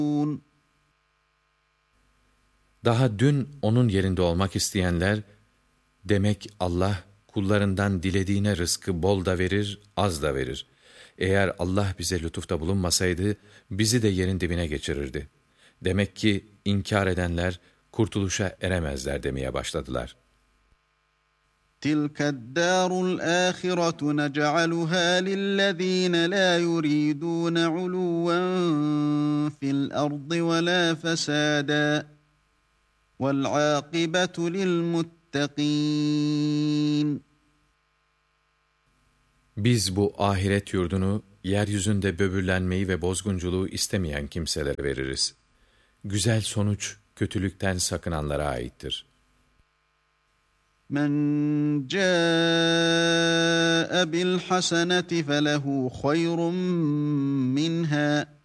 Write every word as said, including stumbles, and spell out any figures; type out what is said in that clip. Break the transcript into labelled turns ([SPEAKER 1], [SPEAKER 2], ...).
[SPEAKER 1] Daha dün onun yerinde olmak isteyenler, demek Allah kullarından dilediğine rızkı bol da verir, az da verir. Eğer Allah bize lütufta bulunmasaydı, bizi de yerin dibine geçirirdi. Demek ki inkar edenler kurtuluşa eremezler demeye başladılar.
[SPEAKER 2] تِلْكَ الدَّارُ الْآخِرَةُ نَجْعَلُهَا لِلَّذ۪ينَ لَا يُرِيدُونَ عُلُوًّا فِي الْأَرْضِ وَلَا فَسَادًا وَالْعَاقِبَةُ لِلْمُتَّقِينَ.
[SPEAKER 1] Biz bu ahiret yurdunu, yeryüzünde böbürlenmeyi ve bozgunculuğu istemeyen kimselere veririz. Güzel sonuç, kötülükten sakınanlara aittir.
[SPEAKER 2] مَنْ جَاءَ بِالْحَسَنَةِ فَلَهُ خَيْرٌ مِّنْهَا